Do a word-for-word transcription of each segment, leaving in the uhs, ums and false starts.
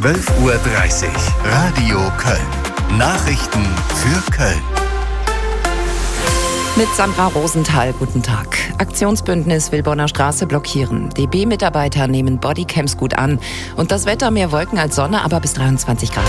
zwölf Uhr dreißig. Radio Köln. Nachrichten für Köln. Mit Sandra Rosenthal, guten Tag. Aktionsbündnis will Bonner Straße blockieren. D B-Mitarbeiter nehmen Bodycams gut an. Und das Wetter mehr Wolken als Sonne, aber bis dreiundzwanzig Grad.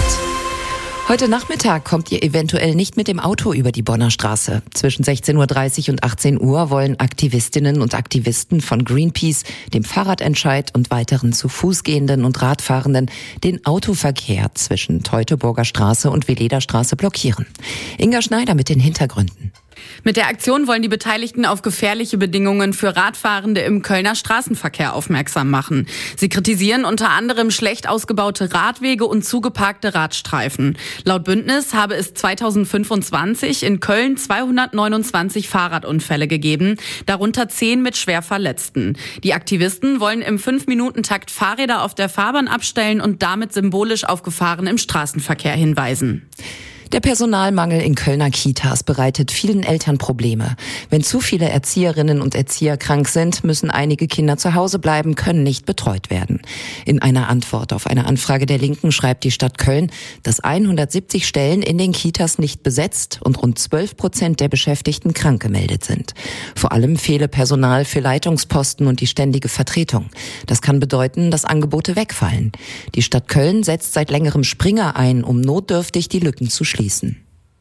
Heute Nachmittag kommt ihr eventuell nicht mit dem Auto über die Bonner Straße. Zwischen sechzehn Uhr dreißig und achtzehn Uhr wollen Aktivistinnen und Aktivisten von Greenpeace, dem Fahrradentscheid und weiteren zu Fuß gehenden und Radfahrenden den Autoverkehr zwischen Teutoburger Straße und Veleder Straße blockieren. Inga Schneider mit den Hintergründen. Mit der Aktion wollen die Beteiligten auf gefährliche Bedingungen für Radfahrende im Kölner Straßenverkehr aufmerksam machen. Sie kritisieren unter anderem schlecht ausgebaute Radwege und zugeparkte Radstreifen. Laut Bündnis habe es zweitausendfünfundzwanzig in Köln zweihundertneunundzwanzig Fahrradunfälle gegeben, darunter zehn mit schwer Verletzten. Die Aktivisten wollen im fünf-Minuten-Takt Fahrräder auf der Fahrbahn abstellen und damit symbolisch auf Gefahren im Straßenverkehr hinweisen. Der Personalmangel in Kölner Kitas bereitet vielen Eltern Probleme. Wenn zu viele Erzieherinnen und Erzieher krank sind, müssen einige Kinder zu Hause bleiben, können nicht betreut werden. In einer Antwort auf eine Anfrage der Linken schreibt die Stadt Köln, dass hundertsiebzig Stellen in den Kitas nicht besetzt und rund zwölf Prozent der Beschäftigten krank gemeldet sind. Vor allem fehle Personal für Leitungsposten und die ständige Vertretung. Das kann bedeuten, dass Angebote wegfallen. Die Stadt Köln setzt seit längerem Springer ein, um notdürftig die Lücken zu schließen. Schließen.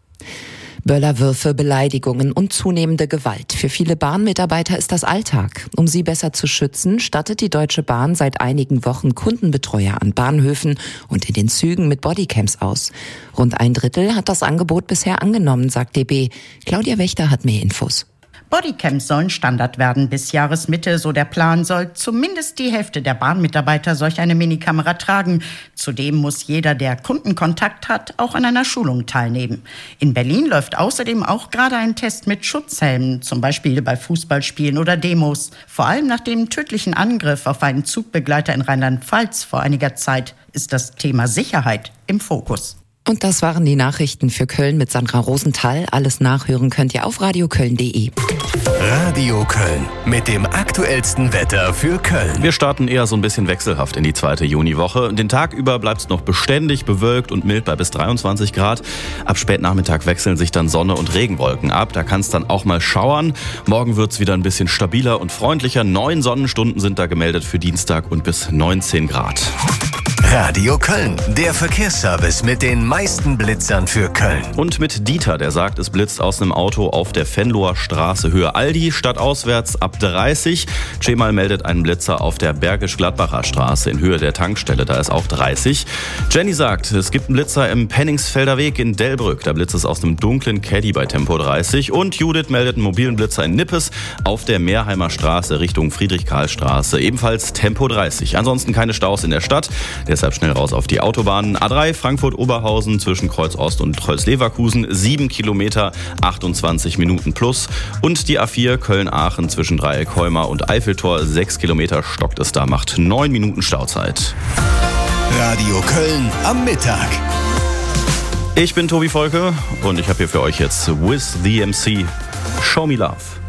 Böllerwürfe, Beleidigungen und zunehmende Gewalt. Für viele Bahnmitarbeiter ist das Alltag. Um sie besser zu schützen, stattet die Deutsche Bahn seit einigen Wochen Kundenbetreuer an Bahnhöfen und in den Zügen mit Bodycams aus. Rund ein Drittel hat das Angebot bisher angenommen, sagt D B. Claudia Wächter hat mehr Infos. Bodycams sollen Standard werden bis Jahresmitte, so der Plan, soll zumindest die Hälfte der Bahnmitarbeiter solch eine Minikamera tragen. Zudem muss jeder, der Kundenkontakt hat, auch an einer Schulung teilnehmen. In Berlin läuft außerdem auch gerade ein Test mit Schutzhelmen, zum Beispiel bei Fußballspielen oder Demos. Vor allem nach dem tödlichen Angriff auf einen Zugbegleiter in Rheinland-Pfalz vor einiger Zeit ist das Thema Sicherheit im Fokus. Und das waren die Nachrichten für Köln mit Sandra Rosenthal. Alles nachhören könnt ihr auf radioköln punkt de. Radio Köln mit dem aktuellsten Wetter für Köln. Wir starten eher so ein bisschen wechselhaft in die zweite Juniwoche. Den Tag über bleibt es noch beständig, bewölkt und mild bei bis dreiundzwanzig Grad. Ab Spätnachmittag wechseln sich dann Sonne und Regenwolken ab. Da kann es dann auch mal schauern. Morgen wird es wieder ein bisschen stabiler und freundlicher. Neun Sonnenstunden sind da gemeldet für Dienstag und bis neunzehn Grad. Radio Köln, der Verkehrsservice mit den meisten Blitzern für Köln. Und mit Dieter, der sagt, es blitzt aus einem Auto auf der Venloer Straße, Höhe Aldi, stadtauswärts ab dreißig. Cemal meldet einen Blitzer auf der Bergisch-Gladbacher Straße in Höhe der Tankstelle, da ist auch dreißig. Jenny sagt, es gibt einen Blitzer im Penningsfelder Weg in Delbrück, da blitzt es aus einem dunklen Caddy bei Tempo dreißig. Und Judith meldet einen mobilen Blitzer in Nippes auf der Meerheimer Straße Richtung Friedrich-Karl-Straße, ebenfalls Tempo dreißig. Ansonsten keine Staus in der Stadt. Deshalb schnell raus auf die Autobahnen. A drei Frankfurt-Oberhausen zwischen Kreuz Ost und Kreuz Leverkusen, sieben Kilometer, achtundzwanzig Minuten plus. Und die A vier Köln-Aachen zwischen Dreieck Heuma und Eiffeltor, sechs Kilometer stockt es da, macht neun Minuten Stauzeit. Radio Köln am Mittag. Ich bin Tobi Volke und ich habe hier für euch jetzt With the M C Show Me Love.